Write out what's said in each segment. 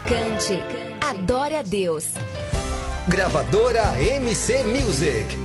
Cante, adore a Deus. Gravadora MC Music.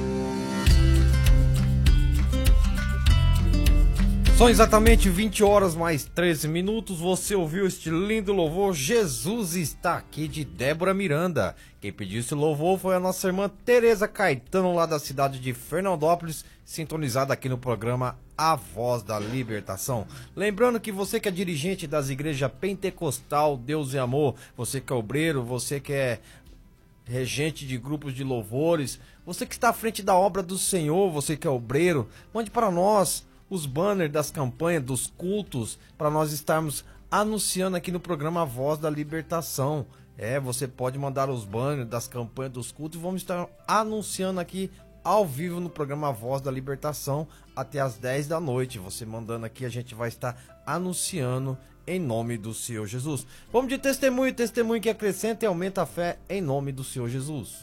São exatamente 20 horas mais 13 minutos. Você ouviu este lindo louvor Jesus Está Aqui, de Débora Miranda. Quem pediu esse louvor foi a nossa irmã Tereza Caetano, lá da cidade de Fernandópolis, sintonizada aqui no programa A Voz da Libertação. Lembrando que você que é dirigente das igrejas Pentecostal Deus e Amor, você que é obreiro, você que é regente de grupos de louvores, você que está à frente da obra do Senhor, você que é obreiro, mande para nós os banners das campanhas, dos cultos, para nós estarmos anunciando aqui no programa A Voz da Libertação. Você pode mandar os banners das campanhas, dos cultos, e vamos estar anunciando aqui ao vivo no programa A Voz da Libertação até as 10 da noite. Você mandando aqui, a gente vai estar anunciando em nome do Senhor Jesus. Vamos de testemunho, testemunho que acrescenta e aumenta a fé em nome do Senhor Jesus.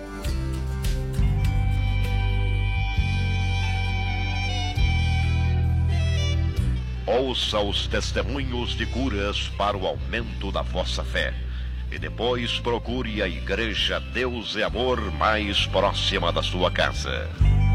Ouça os testemunhos de curas para o aumento da vossa fé. E depois procure a Igreja Deus e Amor mais próxima da sua casa.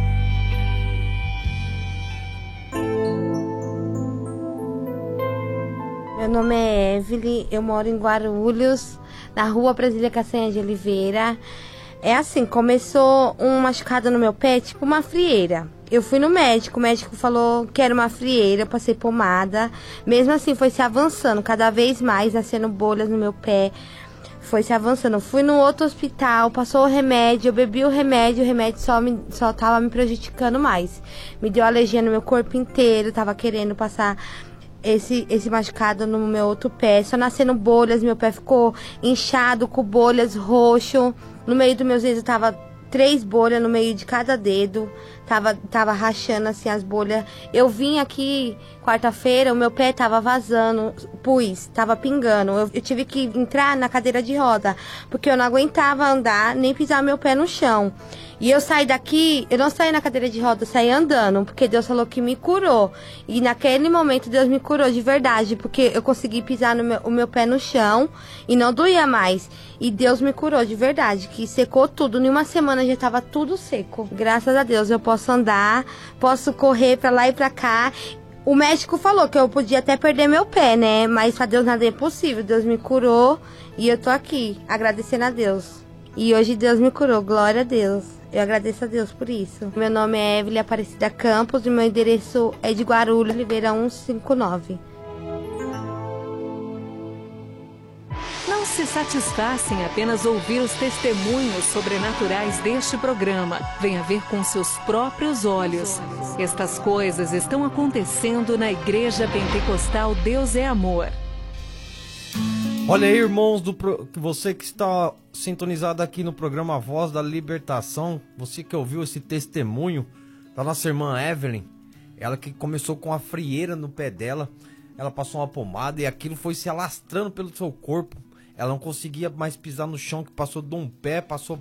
Meu nome é Evelyn, eu moro em Guarulhos, na rua Brasília Castanha de Oliveira. É assim, começou um machucado no meu pé, tipo uma frieira. Eu fui no médico, o médico falou que era uma frieira, eu passei pomada. Mesmo assim, foi se avançando, cada vez mais, nascendo bolhas no meu pé. Foi se avançando. Fui no outro hospital, passou o remédio, eu bebi o remédio só tava me prejudicando mais. Me deu alergia no meu corpo inteiro, tava querendo passar esse machucado no meu outro pé, só nascendo bolhas, meu pé ficou inchado com bolhas roxo. No meio dos meus dedos tava 3 bolhas no meio de cada dedo, tava rachando assim as bolhas. Eu vim aqui quarta-feira, o meu pé tava vazando, tava pingando. Eu tive que entrar na cadeira de roda, porque eu não aguentava andar, nem pisar meu pé no chão. E eu saí daqui, eu não saí na cadeira de roda, eu saí andando, porque Deus falou que me curou. E naquele momento Deus me curou de verdade, porque eu consegui pisar o meu pé no chão e não doía mais. E Deus me curou de verdade, que secou tudo. Em uma semana já estava tudo seco. Graças a Deus eu posso andar, posso correr pra lá e pra cá. O médico falou que eu podia até perder meu pé, né? Mas pra Deus nada é impossível. Deus me curou e eu tô aqui agradecendo a Deus. E hoje Deus me curou, glória a Deus. Eu agradeço a Deus por isso. Meu nome é Evelyn Aparecida Campos e meu endereço é de Guarulhos, Oliveira 159. Não se satisfaça em apenas ouvir os testemunhos sobrenaturais deste programa. Venha ver com seus próprios olhos. Estas coisas estão acontecendo na Igreja Pentecostal Deus é Amor. Olha aí, irmãos, você que está sintonizado aqui no programa A Voz da Libertação, você que ouviu esse testemunho da nossa irmã Evelyn, ela que começou com a frieira no pé dela, ela passou uma pomada e aquilo foi se alastrando pelo seu corpo, ela não conseguia mais pisar no chão, que passou de um pé, passou